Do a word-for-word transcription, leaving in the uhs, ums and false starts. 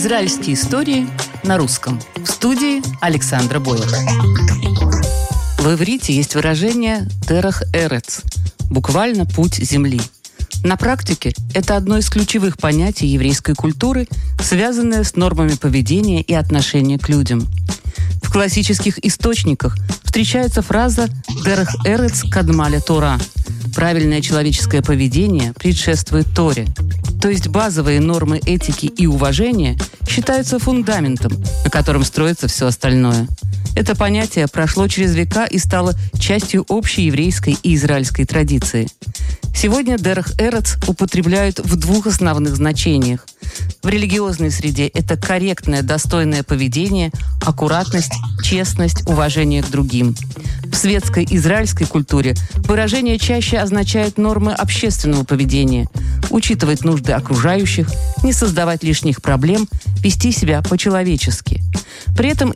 Израильские истории на русском. В студии Александра Бойлова. В иврите есть выражение «Терах Эрец», буквально «путь земли». На практике это одно из ключевых понятий еврейской культуры, связанное с нормами поведения и отношения к людям. В классических источниках встречается фраза «Терах Эрец кадма ле-Тора». Правильное человеческое поведение предшествует Торе. То есть базовые нормы этики и уважения считаются фундаментом, на котором строится все остальное. Это понятие прошло через века и стало частью общей еврейской и израильской традиции. Сегодня «Дерах Эрец» употребляют в двух основных значениях. В религиозной среде это корректное, достойное поведение, аккуратность, честность, уважение к другим. В светской израильской культуре выражение чаще означает нормы общественного поведения, учитывать нужды окружающих, не создавать лишних проблем, вести себя по-человечески. При этом